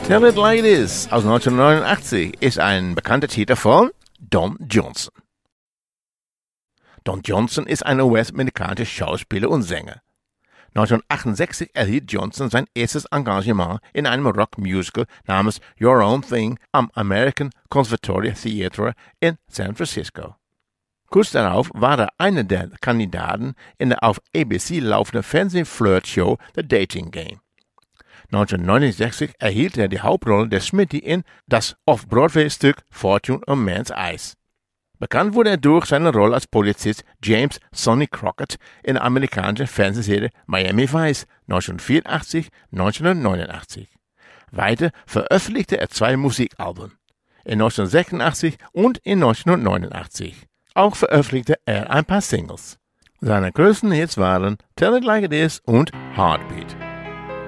Tell It Like It Is aus 1989 ist ein bekannter Titel von Don Johnson. Don Johnson ist ein US-amerikanischer Schauspieler und Sänger. 1968 erhielt Johnson sein erstes Engagement in einem Rockmusical namens Your Own Thing am American Conservatory Theatre in San Francisco. Kurz darauf war er einer der Kandidaten in der auf ABC laufenden Fernseh-Flirt-Show The Dating Game. 1969 erhielt er die Hauptrolle der Smitty in das Off-Broadway-Stück Fortune und Man's Eyes. Bekannt wurde er durch seine Rolle als Polizist James Sonny Crockett in der amerikanischen Fernsehserie Miami Vice 1984-1989. Weiter veröffentlichte er 2 Musikalben, in 1986 und in 1989. Auch veröffentlichte er ein paar Singles. Seine größten Hits waren Tell It Like It Is und Heartbeat.